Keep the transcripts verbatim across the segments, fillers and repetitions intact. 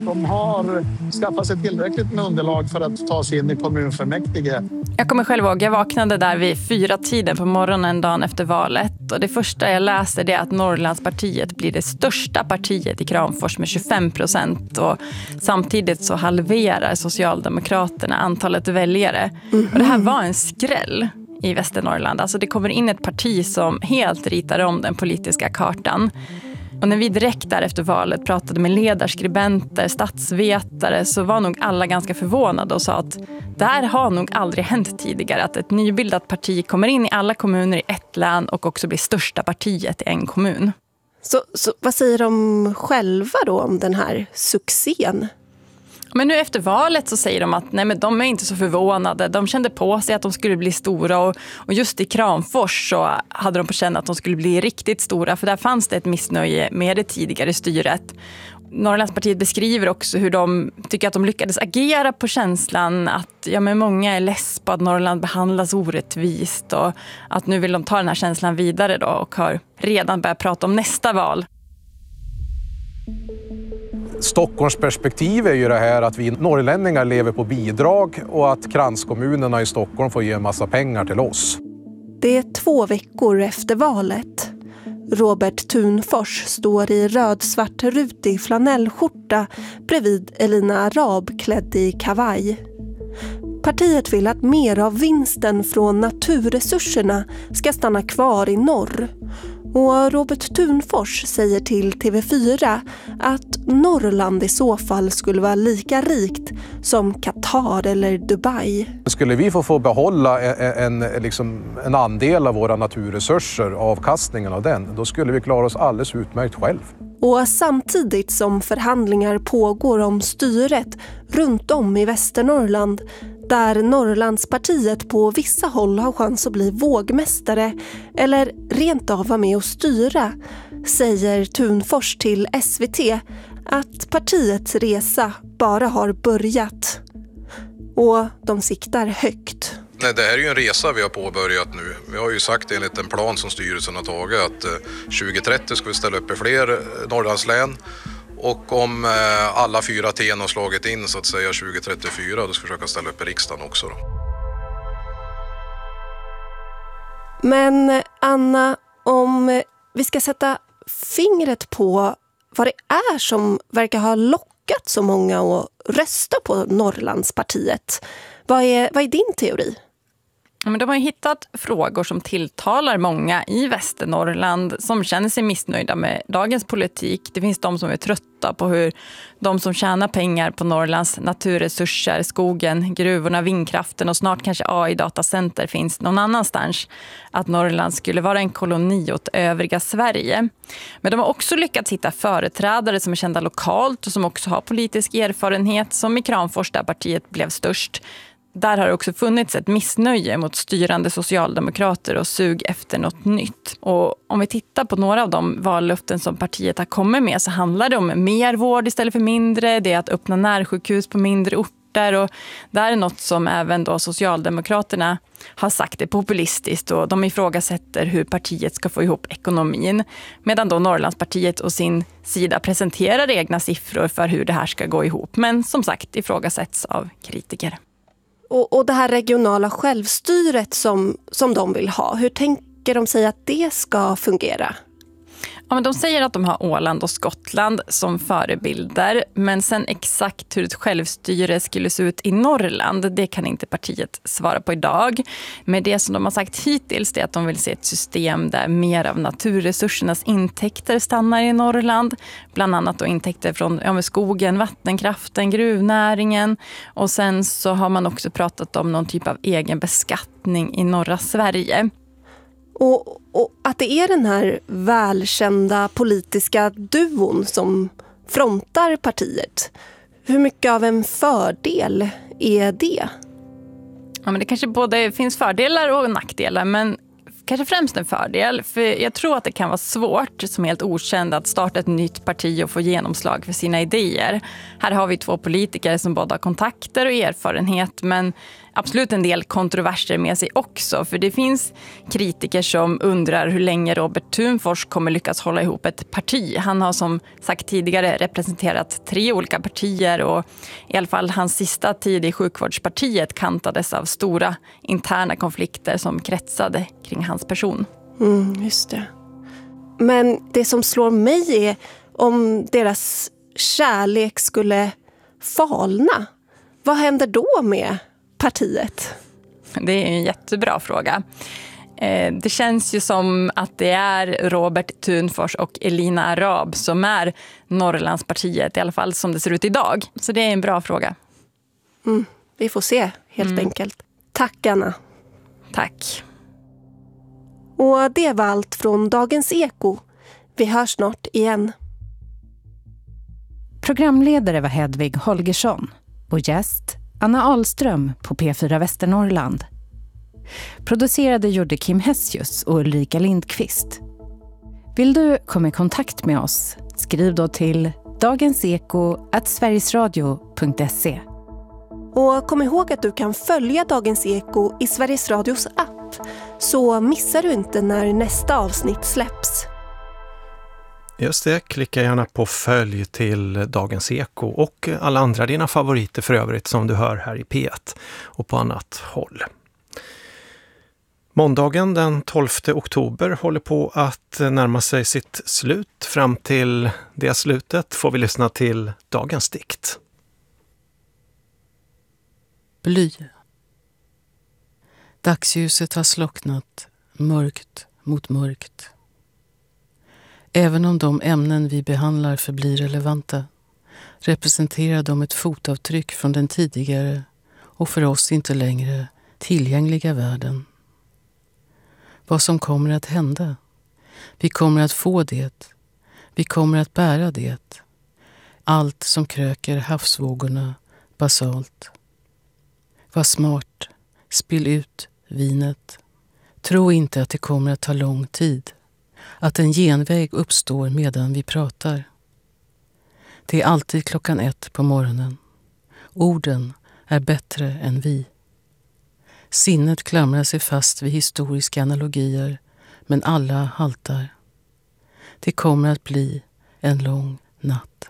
De har skaffat sig tillräckligt med underlag för att ta sig in i kommunfullmäktige. Jag kommer själv ihåg, jag vaknade där vid fyra tiden på morgonen dagen efter valet. Och det första jag läste det är att Norrlandspartiet blir det största partiet i Kramfors med tjugofem procent. Och samtidigt så halverar Socialdemokraterna antalet väljare. Mm-hmm. Och det här var en skräll i Västernorrland. Alltså det kommer in ett parti som helt ritar om den politiska kartan. Och när vi direkt där efter valet pratade med ledarskribenter, statsvetare så var nog alla ganska förvånade och sa att det här har nog aldrig hänt tidigare. Att ett nybildat parti kommer in i alla kommuner i ett län och också blir största partiet i en kommun. Så, så vad säger de själva då om den här succén? Men nu efter valet så säger de att nej, men de är inte så förvånade. De kände på sig att de skulle bli stora och, och just i Kramfors så hade de på känn att de skulle bli riktigt stora. För där fanns det ett missnöje med det tidigare styret. Norrlandspartiet beskriver också hur de tycker att de lyckades agera på känslan att ja, men många är less på att Norrland behandlas orättvist. Och att nu vill de ta den här känslan vidare då och har redan börjat prata om nästa val. Stockholms perspektiv är ju det här att vi norrlänningar lever på bidrag och att kranskommunerna i Stockholm får ge en massa pengar till oss. Det är två veckor efter valet. Robert Thunfors står i röd-svart rutig flanellskjorta bredvid Elina Arab klädd i kavaj. Partiet vill att mer av vinsten från naturresurserna ska stanna kvar i norr. Och Robert Thunfors säger till T V fyra att Norrland i så fall skulle vara lika rikt som Qatar eller Dubai. Skulle vi få, få behålla en, en, liksom en andel av våra naturresurser, avkastningen av den, då skulle vi klara oss alldeles utmärkt själv. Och samtidigt som förhandlingar pågår om styret runt om i Västernorrland, där Norrlandspartiet på vissa håll har chans att bli vågmästare eller rent av vara med och styra, säger Thunfors till S V T att partiets resa bara har börjat. Och de siktar högt. Nej, det här är ju en resa vi har påbörjat nu. Vi har ju sagt enligt en plan som styrelsen har tagit att tjugo trettio ska vi ställa upp i fler Norrlandslän. Och om alla fyra T har slagit in så att säga tjugo trettiofyra, då ska vi försöka ställa upp i riksdagen också då. Men Anna, om vi ska sätta fingret på vad det är som verkar ha lockat så många att rösta på Norrlandspartiet. Vad är, vad är din teori? Men de har hittat frågor som tilltalar många i Västernorrland som känner sig missnöjda med dagens politik. Det finns de som är trötta på hur de som tjänar pengar på Norrlands naturresurser, skogen, gruvorna, vindkraften och snart kanske A I-datacenter finns någon annanstans. Att Norrland skulle vara en koloni åt övriga Sverige. Men de har också lyckats hitta företrädare som är kända lokalt och som också har politisk erfarenhet, som i Kramfors där partiet blev störst. Där har det också funnits ett missnöje mot styrande socialdemokrater och sug efter något nytt. Och om vi tittar på några av de vallöften som partiet har kommit med så handlar det om mer vård istället för mindre. Det är att öppna närsjukhus på mindre orter och det är något som även då Socialdemokraterna har sagt är populistiskt och de ifrågasätter hur partiet ska få ihop ekonomin. Medan då Norrlandspartiet och sin sida presenterar egna siffror för hur det här ska gå ihop. Men som sagt ifrågasätts av kritiker. Och, och det här regionala självstyret som, som de vill ha, hur tänker de sig att det ska fungera? Ja, men de säger att de har Åland och Skottland som förebilder. Men sen exakt hur ett självstyre skulle se ut i Norrland, det kan inte partiet svara på idag. Men det som de har sagt hittills är att de vill se ett system där mer av naturresursernas intäkter stannar i Norrland. Bland annat då intäkter från ja, skogen, vattenkraften, gruvnäringen. Och sen så har man också pratat om någon typ av egen beskattning i norra Sverige. Och, och att det är den här välkända politiska duon som frontar partiet. Hur mycket av en fördel är det? Ja, men det kanske både finns fördelar och nackdelar, men kanske främst en fördel. För jag tror att det kan vara svårt som helt okänd att starta ett nytt parti och få genomslag för sina idéer. Här har vi två politiker som både har kontakter och erfarenhet, men absolut en del kontroverser med sig också. För det finns kritiker som undrar hur länge Robert Thunfors kommer lyckas hålla ihop ett parti. Han har som sagt tidigare representerat tre olika partier och i alla fall hans sista tid i sjukvårdspartiet kantades av stora interna konflikter som kretsade kring hans person. Mm, just det. Men det som slår mig är om deras kärlek skulle falna. Vad händer då med partiet? Det är en jättebra fråga. Det känns ju som att det är Robert Thunfors och Elina Arab som är Norrlandspartiet, i alla fall som det ser ut idag. Så det är en bra fråga. Mm, vi får se, helt mm. enkelt. Tack, Anna. Tack. Och det var allt från Dagens Eko. Vi hörs snart igen. Programledare var Hedvig Holgersson och gäst Anna Ahlström på P fyra Västernorrland. Producerade gjorde Kim Hessius och Ulrika Lindqvist. Vill du komma i kontakt med oss? Skriv då till dagenseko at sverigesradio punkt se. Och kom ihåg att du kan följa Dagens Eko i Sveriges Radios app, så missar du inte när nästa avsnitt släpps. Just det, klicka gärna på följ till Dagens Eko och alla andra dina favoriter för övrigt som du hör här i P ett och på annat håll. Måndagen den tolfte oktober håller på att närma sig sitt slut. Fram till det slutet får vi lyssna till dagens dikt. Bly. Dagsljuset har slocknat, mörkt mot mörkt. Även om de ämnen vi behandlar förblir relevanta, representerar de ett fotavtryck från den tidigare och för oss inte längre tillgängliga världen. Vad som kommer att hända. Vi kommer att få det. Vi kommer att bära det. Allt som kröker havsvågorna basalt. Var smart. Spill ut vinet. Tro inte att det kommer att ta lång tid. Att en genväg uppstår medan vi pratar. Det är alltid klockan ett på morgonen. Orden är bättre än vi. Sinnet klamrar sig fast vid historiska analogier, men alla haltar. Det kommer att bli en lång natt.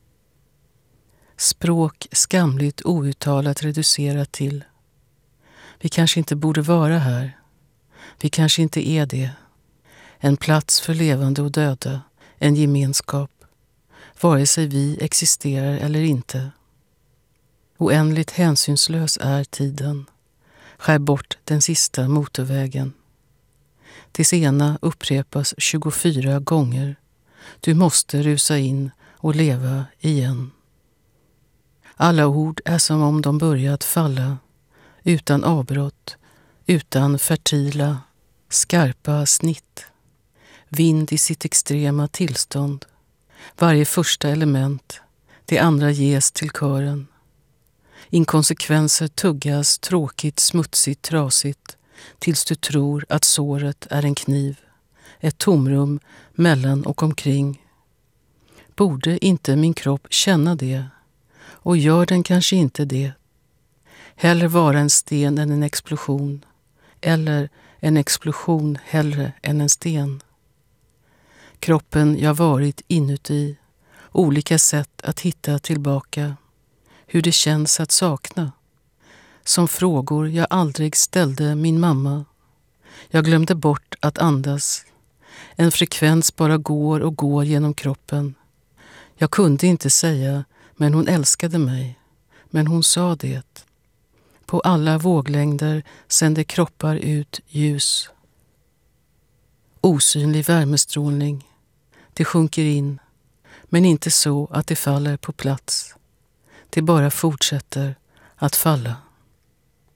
Språk skamligt outtalat reducerat till. Vi kanske inte borde vara här. Vi kanske inte är det. En plats för levande och döda, en gemenskap. Vare sig vi existerar eller inte. Oändligt hänsynslös är tiden. Skär bort den sista motorvägen. Det ena upprepas tjugofyra gånger. Du måste rusa in och leva igen. Alla ord är som om de börjat falla. Utan avbrott, utan fertila, skarpa snitt. Vind i sitt extrema tillstånd. Varje första element, det andra ges till kören. Inkonsekvenser tuggas tråkigt, smutsigt, trasigt tills du tror att såret är en kniv, ett tomrum mellan och omkring. Borde inte min kropp känna det? Och gör den kanske inte det? Hellre vara en sten än en explosion, eller en explosion hellre än en sten. Kroppen jag varit inuti, olika sätt att hitta tillbaka. Hur det känns att sakna. Som frågor jag aldrig ställde min mamma. Jag glömde bort att andas. En frekvens bara går och går genom kroppen. Jag kunde inte säga, men hon älskade mig. Men hon sa det. På alla våglängder sände kroppar ut ljus. Osynlig värmestrålning. Det sjunker in, men inte så att det faller på plats. Det bara fortsätter att falla.